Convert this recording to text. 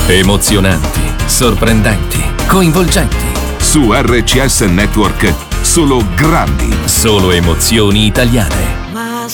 Emozionanti, sorprendenti, coinvolgenti. Su RCS Network, solo grandi. Solo emozioni italiane.